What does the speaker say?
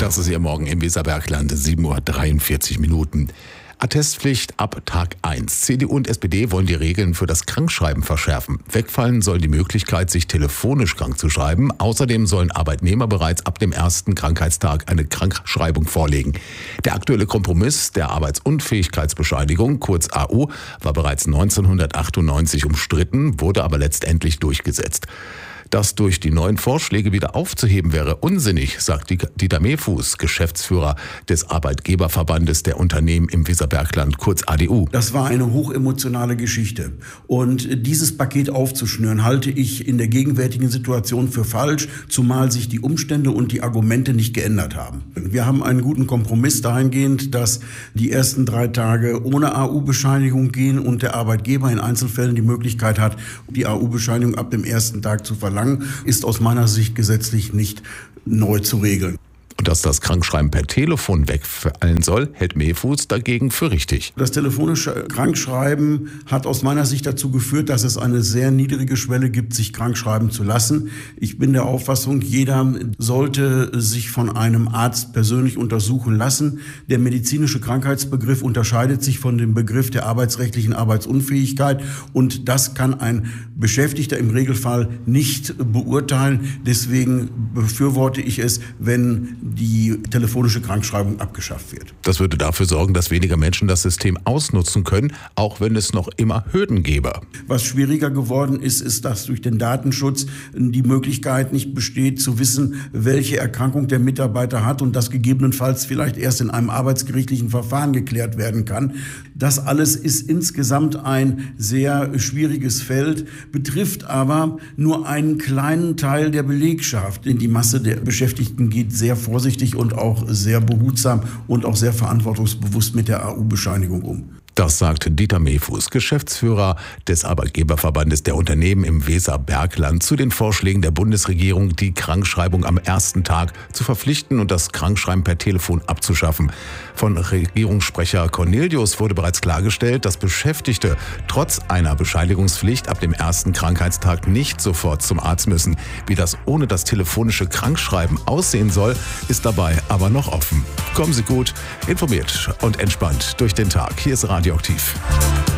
Das ist Ihr Morgen im Weserbergland, 7:43 Uhr. Attestpflicht ab Tag 1. CDU und SPD wollen die Regeln für das Krankschreiben verschärfen. Wegfallen soll die Möglichkeit, sich telefonisch krank zu schreiben. Außerdem sollen Arbeitnehmer bereits ab dem ersten Krankheitstag eine Krankschreibung vorlegen. Der aktuelle Kompromiss der Arbeitsunfähigkeitsbescheinigung, kurz AU, war bereits 1998 umstritten, wurde aber letztendlich durchgesetzt. Das durch die neuen Vorschläge wieder aufzuheben wäre unsinnig, sagt Dieter Mehfuß, Geschäftsführer des Arbeitgeberverbandes der Unternehmen im Weserbergland, kurz ADU. Das war eine hochemotionale Geschichte. Und dieses Paket aufzuschnüren, halte ich in der gegenwärtigen Situation für falsch, zumal sich die Umstände und die Argumente nicht geändert haben. Wir haben einen guten Kompromiss dahingehend, dass die ersten 3 Tage ohne AU-Bescheinigung gehen und der Arbeitgeber in Einzelfällen die Möglichkeit hat, die AU-Bescheinigung ab dem ersten Tag zu verlangen, ist aus meiner Sicht gesetzlich nicht neu zu regeln. Und dass das Krankschreiben per Telefon wegfallen soll, hält Mehfuß dagegen für richtig. Das telefonische Krankschreiben hat aus meiner Sicht dazu geführt, dass es eine sehr niedrige Schwelle gibt, sich krankschreiben zu lassen. Ich bin der Auffassung, jeder sollte sich von einem Arzt persönlich untersuchen lassen. Der medizinische Krankheitsbegriff unterscheidet sich von dem Begriff der arbeitsrechtlichen Arbeitsunfähigkeit und das kann ein Beschäftigter im Regelfall nicht beurteilen. Deswegen befürworte ich es, wenn die telefonische Krankschreibung abgeschafft wird. Das würde dafür sorgen, dass weniger Menschen das System ausnutzen können, auch wenn es noch immer Hürden gäbe. Was schwieriger geworden ist, ist, dass durch den Datenschutz die Möglichkeit nicht besteht, zu wissen, welche Erkrankung der Mitarbeiter hat und das gegebenenfalls vielleicht erst in einem arbeitsgerichtlichen Verfahren geklärt werden kann. Das alles ist insgesamt ein sehr schwieriges Feld, betrifft aber nur einen kleinen Teil der Belegschaft. Denn die Masse der Beschäftigten geht sehr vorsichtig und auch sehr behutsam und auch sehr verantwortungsbewusst mit der AU-Bescheinigung um. Das sagt Dieter Mehfuß, Geschäftsführer des Arbeitgeberverbandes der Unternehmen im Weserbergland, zu den Vorschlägen der Bundesregierung, die Krankschreibung am ersten Tag zu verpflichten und das Krankschreiben per Telefon abzuschaffen. Von Regierungssprecher Cornelius wurde bereits klargestellt, dass Beschäftigte trotz einer Bescheinigungspflicht ab dem ersten Krankheitstag nicht sofort zum Arzt müssen. Wie das ohne das telefonische Krankschreiben aussehen soll, ist dabei aber noch offen. Kommen Sie gut informiert und entspannt durch den Tag. Hier ist Radioaktiv.